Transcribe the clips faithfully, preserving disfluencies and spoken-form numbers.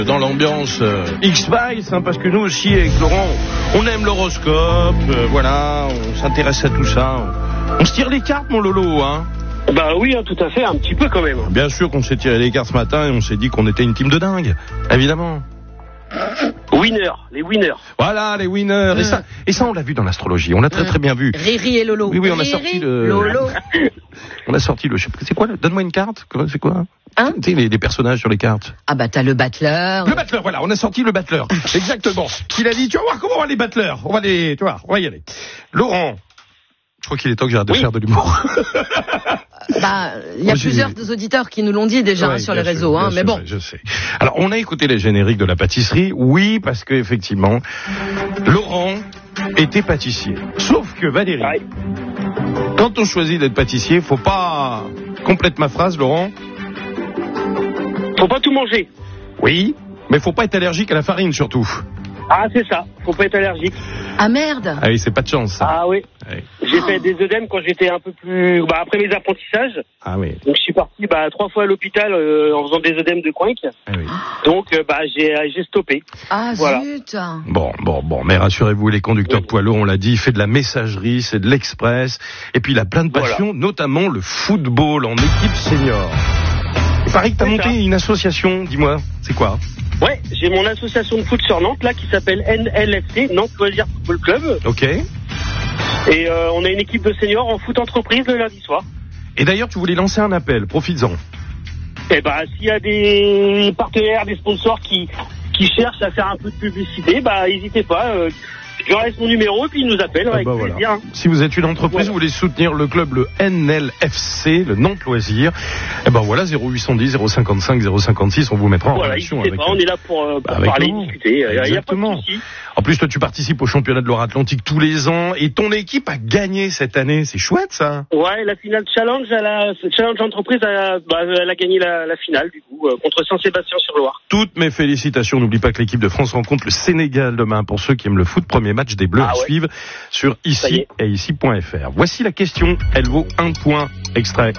Dans l'ambiance euh, X-Files, hein, parce que nous aussi, avec Laurent, on aime l'horoscope, euh, voilà, on s'intéresse à tout ça. On, on se tire les cartes, mon Lolo, hein. Bah oui, hein, tout à fait, un petit peu quand même. Bien sûr qu'on s'est tiré les cartes ce matin et on s'est dit qu'on était une team de dingue, évidemment. Winners, les winners. Voilà, les winners. Et ça, et ça, on l'a vu dans l'astrologie. On l'a très très bien vu. Riri et Lolo. Oui, oui, on a Riri, sorti le. Lolo. On a sorti le. Je sais pas, c'est quoi le... Donne-moi une carte. C'est quoi? Hein? Tu sais, les, les personnages sur les cartes. Ah bah t'as le battleur. Le battleur, voilà, on a sorti le battleur. Exactement. Il a dit, tu vas voir comment on va les battleurs. On va les, tu vois, on va y aller. Laurent, je crois qu'il est temps que j'arrête de oui. faire de l'humour. Bah, il y a Moi, plusieurs j'ai... auditeurs qui nous l'ont dit déjà ouais, hein, sur les sûr, réseaux, hein, mais sûr, bon. Ouais, je sais. Alors, on a écouté les génériques de la pâtisserie, oui, parce que effectivement, Laurent était pâtissier. Sauf que Valérie, ouais. Quand on choisit d'être pâtissier, faut pas... Complète ma phrase, Laurent. Faut pas tout manger. Oui, mais faut pas être allergique à la farine, surtout. Ah, c'est ça, faut pas être allergique. Ah merde. Ah oui, c'est pas de chance, ça. Ah oui. oui. J'ai fait des œdèmes quand j'étais un peu plus... Bah, après mes apprentissages. Ah oui. Donc je suis parti bah, trois fois à l'hôpital euh, en faisant des œdèmes de coinque. Ah oui. Donc euh, bah, j'ai, j'ai stoppé. Ah voilà. Zut. Bon, bon, bon, mais rassurez-vous, les conducteurs oui. de poids lourds, on l'a dit, il fait de la messagerie, c'est de l'express. Et puis il a plein de passions, voilà. Notamment le football en équipe senior. Il paraît que t'as c'est monté ça. Une association, dis-moi, c'est quoi? Ouais, j'ai mon association de foot sur Nantes, là, qui s'appelle N L F C, Nantes Loisirs Football Club. Ok. Et euh, on a une équipe de seniors en foot entreprise le lundi soir. Et d'ailleurs, tu voulais lancer un appel, profites-en. Eh bah, s'il y a des partenaires, des sponsors qui, qui cherchent à faire un peu de publicité, bah, n'hésitez pas. Euh, je leur laisse mon numéro et puis ils nous appellent ah avec bah plaisir. Voilà. Si vous êtes une entreprise, voilà. Vous voulez soutenir le club, le N L F C, le Nantes Loisirs, eh ben voilà, zéro huit cent dix, zéro cinquante-cinq, zéro cinquante-six, on vous mettra en voilà, relation avec pas, on est là pour, euh, pour avec parler, nous. Discuter. Exactement. Il y a pas de souci. En plus, toi, tu participes au championnat de Loire-Atlantique tous les ans et ton équipe a gagné cette année. C'est chouette, ça. Ouais, la finale challenge, elle a, challenge entreprise, elle a, bah, elle a gagné la, la finale, du coup, euh, contre Saint-Sébastien-sur-Loire. Toutes mes félicitations. N'oublie pas que l'équipe de France rencontre le Sénégal demain. Pour ceux qui aiment le foot, premier match des Bleus ah, à ouais. suivre sur ici et ici point f r. Voici la question. Elle vaut un point. Extrait.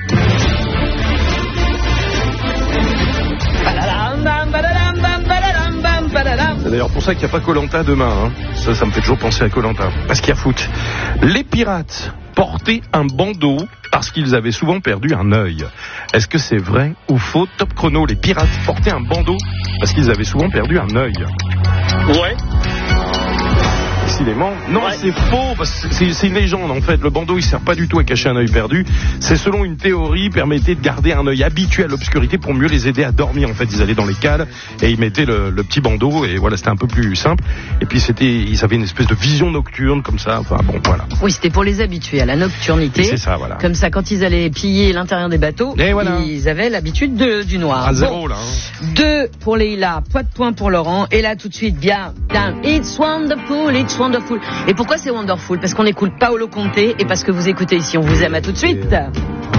C'est d'ailleurs pour ça qu'il n'y a pas Koh-Lanta demain. Hein. Ça, ça me fait toujours penser à Koh-Lanta. Parce qu'il y a foot. Les pirates portaient un bandeau parce qu'ils avaient souvent perdu un œil. Est-ce que c'est vrai ou faux? Top chrono. Les pirates portaient un bandeau parce qu'ils avaient souvent perdu un œil. Ouais. Décidément. Non, ouais. C'est faux, parce que c'est, c'est une légende en fait. Le bandeau il sert pas du tout à cacher un œil perdu. C'est selon une théorie, permettait de garder un œil habitué à l'obscurité pour mieux les aider à dormir. En fait, ils allaient dans les cales et ils mettaient le, le petit bandeau et voilà, c'était un peu plus simple. Et puis c'était, ils avaient une espèce de vision nocturne comme ça. Enfin bon, voilà. Oui, c'était pour les habituer à la nocturnité. Et c'est ça, voilà. Comme ça, quand ils allaient piller l'intérieur des bateaux, voilà. Ils avaient l'habitude de, du noir. À zéro bon. Là. Hein. Deux pour Leïla, pas de point pour Laurent. Et là tout de suite, bien, bien. It's wonderful, it's wonderful. Et pourquoi c'est wonderful? Parce qu'on écoute Paolo Conte et parce que vous écoutez ici, on vous aime. À tout de suite.